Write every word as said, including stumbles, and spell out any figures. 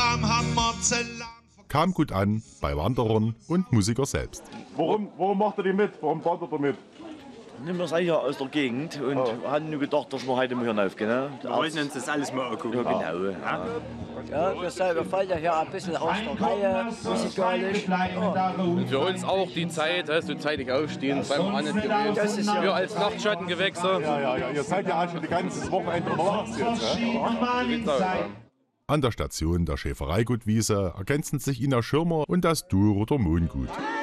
Kram haben wir Zellen. Kam gut an bei Wanderern und Musiker selbst. Warum, warum macht ihr die mit? Warum wandert ihr mit? Wir sind hier aus der Gegend und oh. haben nur gedacht, dass wir heute mal hier raufgehen. Ne? Wir wollten uns das alles mal angucken. Ja, genau. Ja. Ja, wir selber fallen ja hier ein bisschen aus der Reihe, musikalisch. Ja. Und für uns auch die Zeit, so zeitig aufstehen, beim Annet gewesen. Das ist ja wir als Nachtschattengewächse. Ja, ja, ja, ihr seid ja schon die ganze Wochenende unterwegs jetzt. Ja? An der Station der Schäfereigutwiese ergänzen sich Ina Schirmer und das Dur- oder Mohngut.